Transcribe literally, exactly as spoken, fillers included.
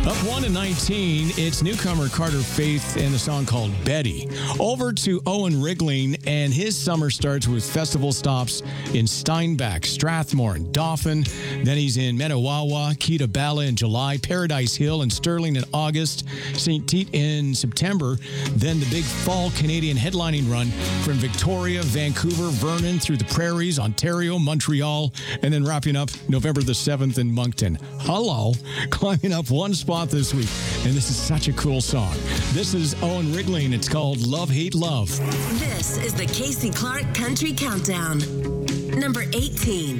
Up one to nineteen, it's newcomer Carter Faith and a song called Betty. Over to Owen Rigling, and his summer starts with festival stops in Steinbach, Strathmore, and Dauphin. Then he's in Metawawa, Kitabala in July, Paradise Hill and Sterling in August, Saint Tite in September. Then the big fall Canadian headlining run from Victoria, Vancouver, Vernon, through the Prairies, Ontario, Montreal, and then wrapping up November the seventh in Moncton. Hello, climbing up one spot this week, and this is such a cool song. This is Owen Rigling. It's called Love, Hate, Love. This is the Casey Clark Country Countdown. Number eighteen.